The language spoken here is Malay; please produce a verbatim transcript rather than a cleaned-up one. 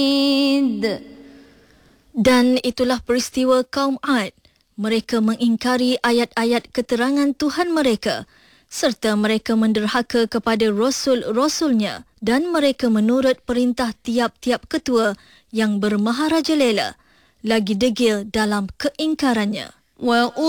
Dan itulah peristiwa kaum Ad. Mereka mengingkari ayat-ayat keterangan Tuhan mereka serta mereka menderhaka kepada rasul-rasulnya dan mereka menurut perintah tiap-tiap ketua yang bermaharajalela, lagi degil dalam keingkarannya.